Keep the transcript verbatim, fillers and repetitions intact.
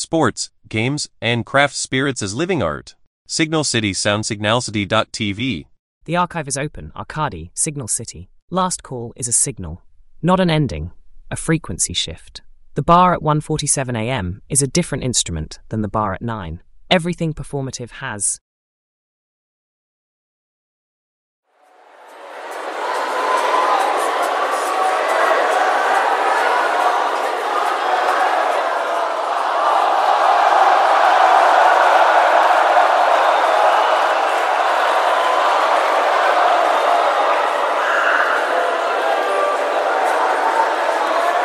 sports, games, and craft spirits as living art. Signal City Sound Signalcity dot T V. The archive is open. Arcadi, Signal City. Last call is a signal, not an ending, a frequency shift. The bar at one forty-seven a m is a different instrument than the bar at nine. Everything performative has